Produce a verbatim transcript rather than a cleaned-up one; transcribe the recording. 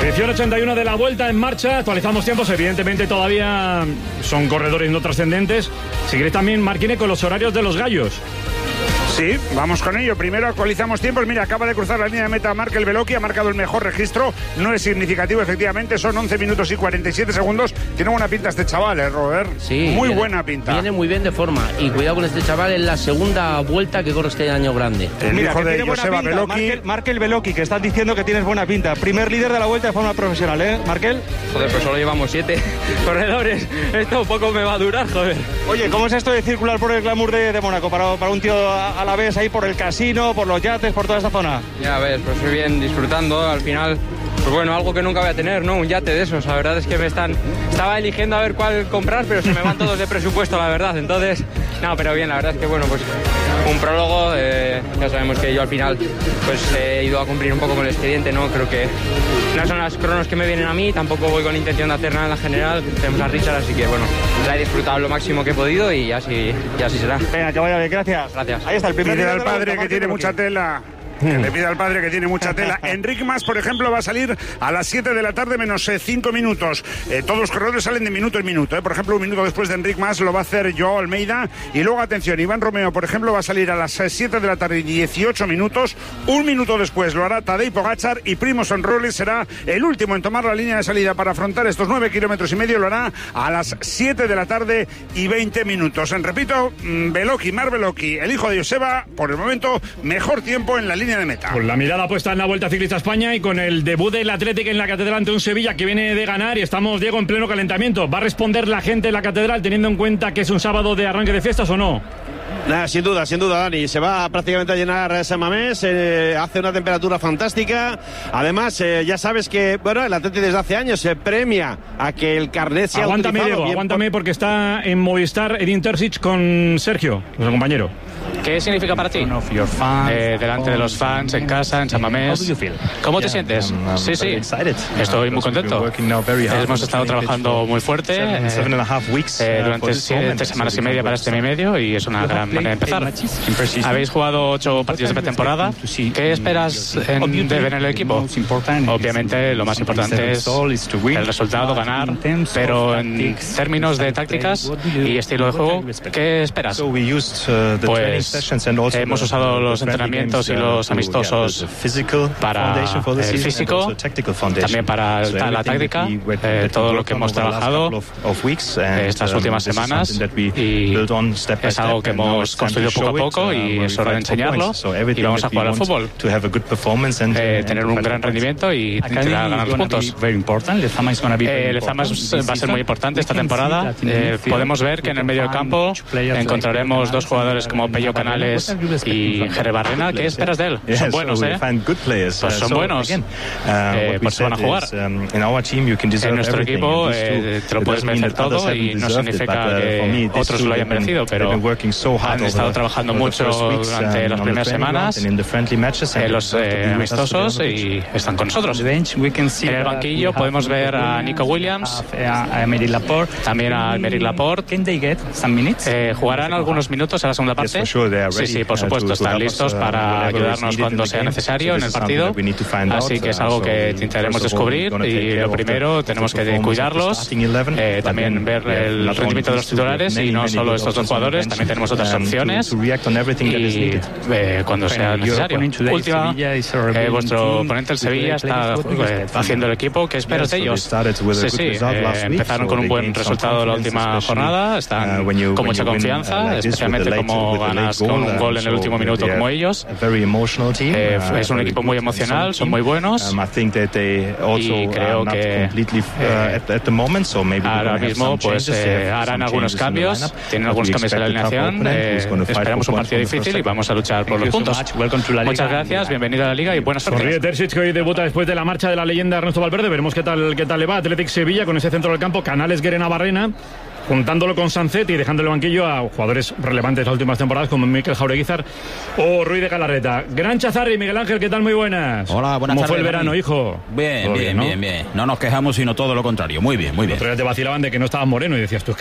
Edición ochenta y uno de la Vuelta en marcha. Actualizamos tiempos, evidentemente todavía son corredores no trascendentes. Si queréis también, Marquine, con los horarios de los gallos. Sí, vamos con ello. Primero actualizamos tiempos. Mira, acaba de cruzar la línea de meta Markel Beloki, ha marcado el mejor registro. No es significativo, efectivamente, son once minutos y cuarenta y siete segundos. Tiene buena pinta este chaval, ¿eh, Robert? Sí. Muy viene, buena pinta. Viene muy bien de forma. Y cuidado con este chaval, en la segunda vuelta que corre este año grande. El Mira, hijo que de tiene buena Joseba pinta. Beloki. Markel, Markel Beloki, que estás diciendo que tienes buena pinta. Primer líder de la Vuelta de forma profesional, ¿eh, Markel? Joder, pues solo llevamos siete corredores. Esto un poco me va a durar, joder. Oye, ¿cómo es esto de circular por el glamour de, de Mónaco? Para, para un tío a, a la vez ahí por el casino, por los yates, por toda esta zona. Ya ves, pues estoy bien disfrutando. Al final, pues bueno, algo que nunca voy a tener, ¿no? Un yate de esos. La verdad es que me están... Estaba eligiendo a ver cuál comprar, pero se me van todos de presupuesto, la verdad. Entonces, no, pero bien, la verdad es que, bueno, pues un prólogo. Eh, ya sabemos que yo al final, pues he ido a cumplir un poco con el expediente, ¿no? Creo que no son las cronos que me vienen a mí. Tampoco voy con intención de hacer nada en la general. Tenemos a Richard, así que, bueno, la he disfrutado lo máximo que he podido y así, y así será. Venga, que vaya bien, gracias. Gracias. Ahí está el primer Pide líder al de la padre Vuelta, que tiene Markel mucha Beloki. tela. Que le pide al padre que tiene mucha tela. Enric Mas, por ejemplo, va a salir a las siete de la tarde menos cinco minutos. Eh, todos los corredores salen de minuto en minuto. Eh. Por ejemplo, un minuto después de Enric Mas lo va a hacer Joao Almeida. Y luego, atención, Iván Romeo, por ejemplo, va a salir a las siete de la tarde y dieciocho minutos. Un minuto después lo hará Tadej Pogačar y Primož Roglič será el último en tomar la línea de salida para afrontar estos nueve kilómetros y medio. Lo hará a las siete de la tarde y veinte minutos. En repito, Beloki, Mar Beloki, el hijo de Joseba, por el momento, mejor tiempo en la línea de meta. Con la mirada puesta en la Vuelta Ciclista a España y con el debut del Athletic en la Catedral ante un Sevilla que viene de ganar, y estamos, Diego, en pleno calentamiento. ¿Va a responder la gente en la Catedral teniendo en cuenta que es un sábado de arranque de fiestas o no? Nah, sin duda, sin duda, Dani. Se va prácticamente a llenar San Mamés. Eh, hace una temperatura fantástica. Además, eh, ya sabes que, bueno, el Atleti desde hace años se premia a que el carnet sea Aguántame, utilizado. Diego, aguántame, porque está en Movistar Edin Terzic con Sergio, nuestro compañero. ¿Qué significa para ti? Eh, delante de los fans, en casa, en San Mamés. ¿Cómo te sientes? Sí, sí. Estoy muy contento. Hemos estado trabajando muy fuerte eh, durante siete semanas y media para este mi medio, y es una gran manera de empezar. Habéis jugado ocho partidos de pretemporada. ¿Qué esperas en, de ver en el equipo? Obviamente lo más importante es el resultado, ganar, pero en términos de tácticas y estilo de juego, ¿qué esperas? Pues hemos usado los entrenamientos y los amistosos para el físico, también para la táctica, eh, todo lo que hemos trabajado estas últimas semanas, y es algo que hemos construido poco a poco y es hora de enseñarlo, y vamos a jugar al fútbol, eh, tener un gran rendimiento y intentar ganar los puntos. Eh, Lezama va a ser muy importante esta temporada. Eh, podemos ver que en el medio del campo encontraremos dos jugadores como Pello Canales y Jere Barrena. ¿Qué esperas de él? Son buenos, ¿eh? Pues son buenos. Eh, por eso van a jujar. En nuestro equipo eh, te lo puedes merecer todo, y no significa que otros lo hayan merecido, pero han estado trabajando mucho durante las primeras semanas en los eh, amistosos, y están con nosotros. En el banquillo podemos ver a Nico Williams, también a Aymeric Laporte. Eh, ¿Jugarán algunos minutos en la segunda parte? Sí, sí, por supuesto, están listos para ayudarnos cuando sea necesario en el partido, así que es algo que intentaremos descubrir, y lo primero, tenemos que cuidarlos, eh, también ver el rendimiento de los titulares, y no solo estos dos jugadores, también tenemos otras opciones, y eh, cuando sea necesario. Última, eh, vuestro oponente, el Sevilla, está eh, haciendo el equipo. ¿Qué esperas de ellos? Sí, sí, eh, empezaron con un buen resultado la última jornada, están con mucha confianza, especialmente como ganas con un gol en el último minuto como ellos. Eh, es un equipo muy emocional, son muy buenos, y creo que eh, ahora mismo pues eh, harán algunos cambios, tienen algunos cambios en la alineación. Eh, esperamos un partido difícil y vamos a luchar por los puntos. Muchas gracias, bienvenido a la Liga y buena suerte. Corría Terzic, que hoy debuta después de la marcha de la leyenda Ernesto Valverde. Veremos qué tal, qué tal le va. Athletic Sevilla con ese centro del campo, Canales, Guerena, Barrena, juntándolo con Sancet y dejando el banquillo a jugadores relevantes de las últimas temporadas como Mikel Jaureguizar o Ruiz de Galarreta. Gran Chazarri, Miguel Ángel, ¿qué tal? Muy buenas. Hola, buenas tardes. ¿Cómo fue el verano, Dani? hijo? Bien, bien, bien, ¿no? bien, bien. No nos quejamos, sino todo lo contrario. Muy bien, muy bien. Otros días te vacilaban de que no estabas moreno y decías, tú es